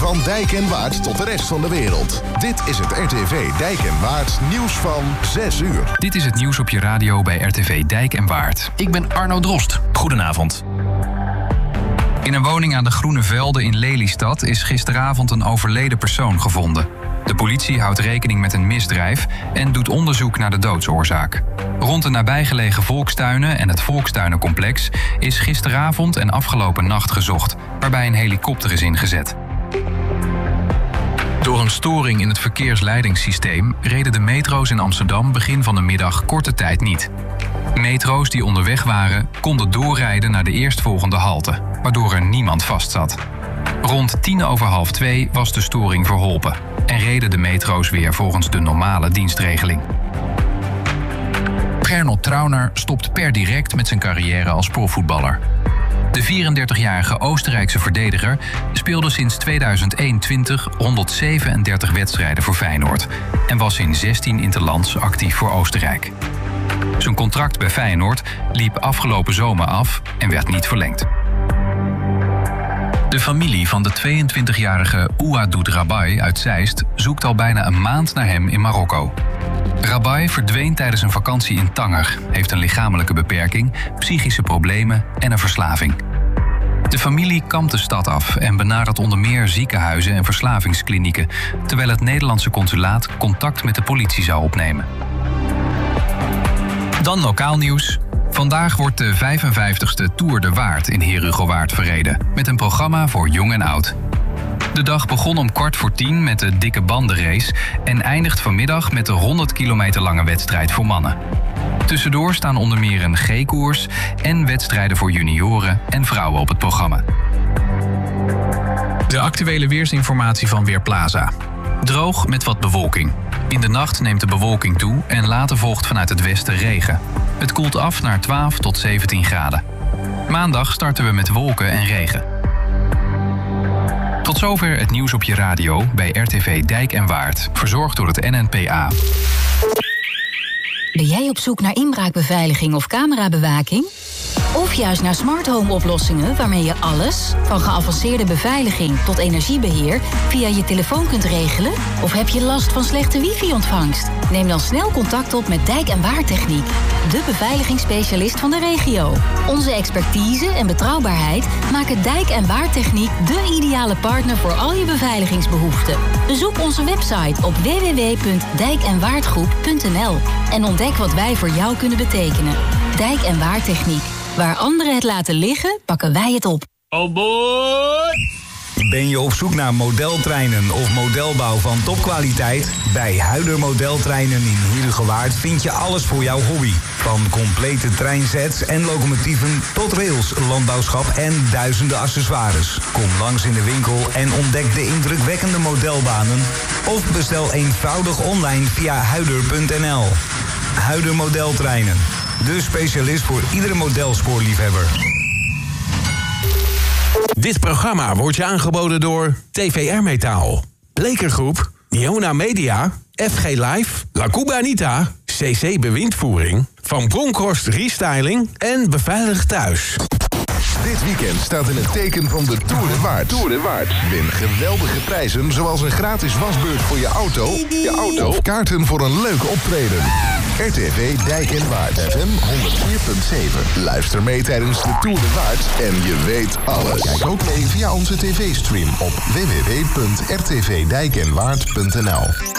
Van Dijk en Waard tot de rest van de wereld. Dit is het RTV Dijk en Waard nieuws van 6 uur. Dit is het nieuws op je radio bij RTV Dijk en Waard. Ik ben Arno Drost. Goedenavond. In een woning aan de Groene Velden in Lelystad is gisteravond een overleden persoon gevonden. De politie houdt rekening met een misdrijf en doet onderzoek naar de doodsoorzaak. Rond de nabijgelegen volkstuinen en het volkstuinencomplex is gisteravond en afgelopen nacht gezocht, waarbij een helikopter is ingezet. Door een storing in het verkeersleidingssysteem reden de metro's in Amsterdam begin van de middag korte tijd niet. Metro's die onderweg waren konden doorrijden naar de eerstvolgende halte, waardoor er niemand vastzat. Rond 2:50 was de storing verholpen en reden de metro's weer volgens de normale dienstregeling. Gernot Trauner stopt per direct met zijn carrière als profvoetballer. De 34-jarige Oostenrijkse verdediger speelde sinds 2021 137 wedstrijden voor Feyenoord en was in 16 interlands actief voor Oostenrijk. Zijn contract bij Feyenoord liep afgelopen zomer af en werd niet verlengd. De familie van de 22-jarige Ouadoud Rabai uit Zeist zoekt al bijna een maand naar hem in Marokko. Rabai verdween tijdens een vakantie in Tanger, heeft een lichamelijke beperking, psychische problemen en een verslaving. De familie kampt de stad af en benadert onder meer ziekenhuizen en verslavingsklinieken, terwijl het Nederlandse consulaat contact met de politie zou opnemen. Dan lokaal nieuws. Vandaag wordt de 55ste Tour de Waard in Herugowaard verreden, met een programma voor jong en oud. De dag begon om 9:15 met de dikke bandenrace en eindigt vanmiddag met de 100 kilometer lange wedstrijd voor mannen. Tussendoor staan onder meer een G-koers en wedstrijden voor junioren en vrouwen op het programma. De actuele weersinformatie van Weerplaza. Droog met wat bewolking. In de nacht neemt de bewolking toe en later volgt vanuit het westen regen. Het koelt af naar 12 tot 17 graden. Maandag starten we met wolken en regen. Tot zover het nieuws op je radio bij RTV Dijk en Waard. Verzorgd door het NNPA. Ben jij op zoek naar inbraakbeveiliging of camerabewaking? Of juist naar smart home oplossingen waarmee je alles, van geavanceerde beveiliging tot energiebeheer, via je telefoon kunt regelen? Of heb je last van slechte wifi-ontvangst? Neem dan snel contact op met Dijk en Waard Techniek, de beveiligingsspecialist van de regio. Onze expertise en betrouwbaarheid maken Dijk en Waard Techniek de ideale partner voor al je beveiligingsbehoeften. Bezoek onze website op www.dijkenwaardgroep.nl en ontdek wat wij voor jou kunnen betekenen. Dijk en Waard Techniek. Waar anderen het laten liggen, pakken wij het op. Oh boy! Ben je op zoek naar modeltreinen of modelbouw van topkwaliteit? Bij Huider Modeltreinen in Herugewaard vind je alles voor jouw hobby. Van complete treinsets en locomotieven tot rails, landbouwschap en duizenden accessoires. Kom langs in de winkel en ontdek de indrukwekkende modelbanen. Of bestel eenvoudig online via huider.nl. Huider Modeltreinen. De specialist voor iedere modelspoorliefhebber. Dit programma wordt je aangeboden door TVR Metaal, Blekergroep, Iona Media, FG Live, La Cubanita, CC Bewindvoering, Van Bronckhorst Restyling en Beveilig Thuis. Dit weekend staat in het teken van de Tour de Waard. Win geweldige prijzen zoals een gratis wasbeurt voor je auto of kaarten voor een leuk optreden. RTV Dijk en Waard FM 104.7. Luister mee tijdens de Tour de Waard en je weet alles. Kijk ook mee via onze tv-stream op www.rtvdijkenwaard.nl.